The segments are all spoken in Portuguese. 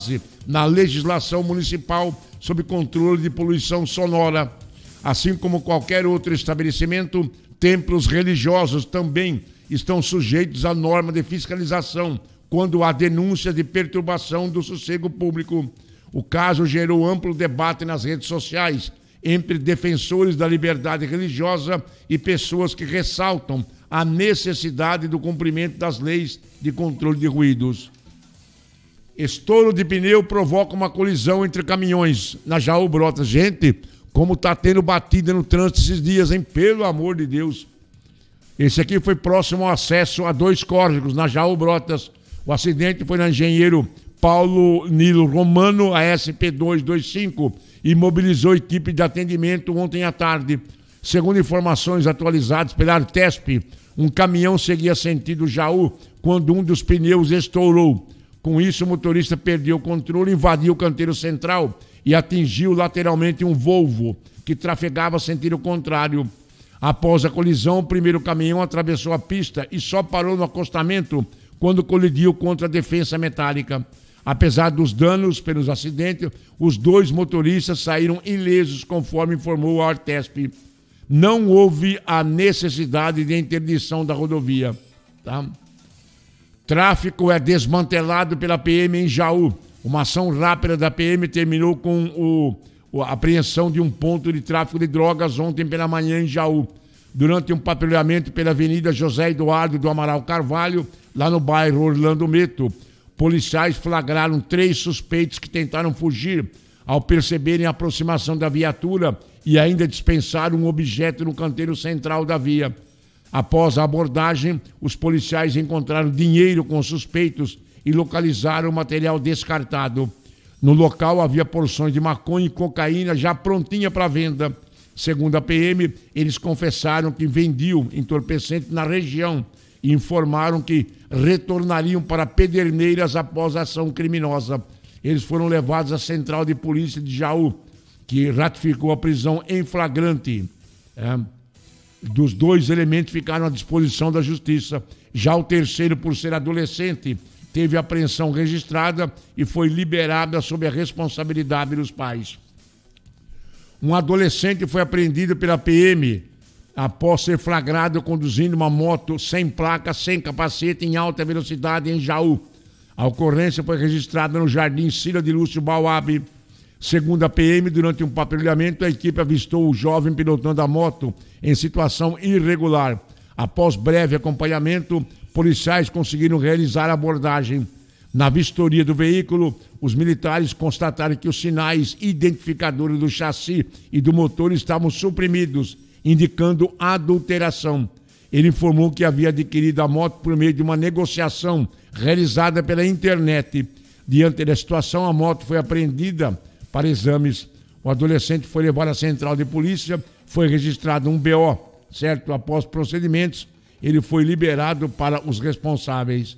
na legislação municipal sob controle de poluição sonora. Assim como qualquer outro estabelecimento, templos religiosos também estão sujeitos à norma de fiscalização quando há denúncia de perturbação do sossego público. O caso gerou amplo debate nas redes sociais entre defensores da liberdade religiosa e pessoas que ressaltam a necessidade do cumprimento das leis de controle de ruídos. Estouro de pneu provoca uma colisão entre caminhões na Jaú Brotas. Gente, como está tendo batida no trânsito esses dias, hein? Pelo amor de Deus. Esse aqui foi próximo ao acesso a dois córregos na Jaú Brotas. O acidente foi na Engenheiro Paulo Nilo Romano, a SP225, e mobilizou a equipe de atendimento ontem à tarde. Segundo informações atualizadas pela Artesp, um caminhão seguia sentido Jaú quando um dos pneus estourou. Com isso, o motorista perdeu o controle, invadiu o canteiro central e atingiu lateralmente um Volvo que trafegava sentido contrário. Após a colisão, o primeiro caminhão atravessou a pista e só parou no acostamento quando colidiu contra a defensa metálica. Apesar dos danos pelos acidentes, os dois motoristas saíram ilesos, conforme informou a Artesp. Não houve a necessidade de interdição da rodovia. Tá? Tráfico é desmantelado pela PM em Jaú. Uma ação rápida da PM terminou com a apreensão de um ponto de tráfico de drogas ontem pela manhã em Jaú. Durante um patrulhamento pela Avenida José Eduardo do Amaral Carvalho, lá no bairro Orlando Meto, policiais flagraram 3 suspeitos que tentaram fugir ao perceberem a aproximação da viatura e ainda dispensaram um objeto no canteiro central da via. Após a abordagem, os policiais encontraram dinheiro com os suspeitos e localizaram o material descartado. No local havia porções de maconha e cocaína já prontinha para venda. Segundo a PM, eles confessaram que vendiam entorpecente na região e informaram que retornariam para Pederneiras após a ação criminosa. Eles foram levados à Central de Polícia de Jaú, que ratificou a prisão em flagrante. Dos 2 elementos ficaram à disposição da Justiça. Já o terceiro, por ser adolescente, teve apreensão registrada e foi liberada sob a responsabilidade dos pais. Um adolescente foi apreendido pela PM após ser flagrado conduzindo uma moto sem placa, sem capacete, em alta velocidade em Jaú. A ocorrência foi registrada no Jardim Cila de Lúcio Bauab. Segundo a PM, durante um patrulhamento, a equipe avistou o jovem pilotando a moto em situação irregular. Após breve acompanhamento, policiais conseguiram realizar a abordagem. Na vistoria do veículo, os militares constataram que os sinais identificadores do chassi e do motor estavam suprimidos, indicando adulteração. Ele informou que havia adquirido a moto por meio de uma negociação realizada pela internet. Diante da situação, a moto foi apreendida para exames. O adolescente foi levado à central de polícia, foi registrado um BO, certo? Após procedimentos, ele foi liberado para os responsáveis.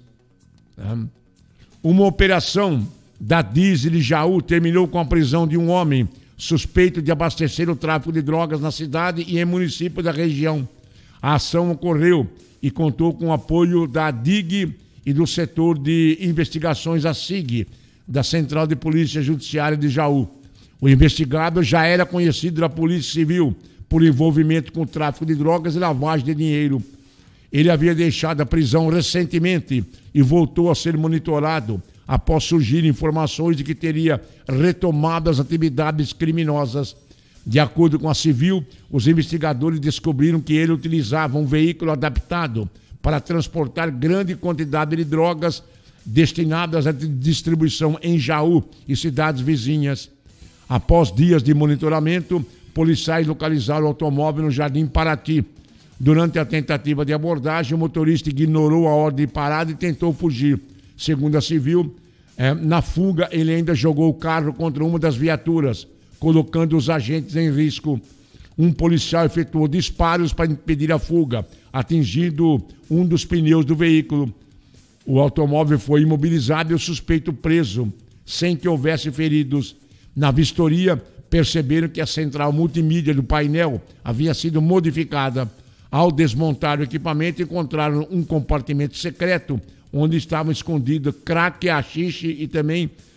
Uma operação da Diesel de Jaú terminou com a prisão de um homem suspeito de abastecer o tráfico de drogas na cidade e em municípios da região. A ação ocorreu e contou com o apoio da DIG e do setor de investigações, a SIG, da Central de Polícia Judiciária de Jaú. O investigado já era conhecido da Polícia Civil por envolvimento com tráfico de drogas e lavagem de dinheiro. Ele havia deixado a prisão recentemente e voltou a ser monitorado após surgir informações de que teria retomado as atividades criminosas. De acordo com a Civil, os investigadores descobriram que ele utilizava um veículo adaptado para transportar grande quantidade de drogas destinadas à distribuição em Jaú e cidades vizinhas. Após dias de monitoramento, policiais localizaram o automóvel no Jardim Paraty. Durante a tentativa de abordagem, o motorista ignorou a ordem de parada e tentou fugir. Segundo a Civil, na fuga ele ainda jogou o carro contra uma das viaturas, colocando os agentes em risco. Um policial efetuou disparos para impedir a fuga, atingindo um dos pneus do veículo. O automóvel foi imobilizado e o suspeito preso, sem que houvesse feridos. Na vistoria, perceberam que a central multimídia do painel havia sido modificada. Ao desmontar o equipamento, encontraram um compartimento secreto onde estavam escondidos crack, haxixe e também